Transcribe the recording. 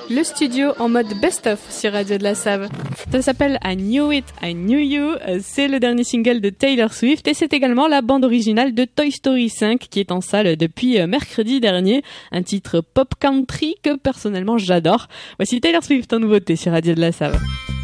Le studio en mode best-of sur Radio de la Save. Ça s'appelle I Knew It, I Knew You. C'est le dernier single de Taylor Swift et c'est également la bande originale de Toy Story 5 qui est en salle depuis mercredi dernier. Un titre pop country que personnellement j'adore. Voici Taylor Swift en nouveauté sur Radio de la Save.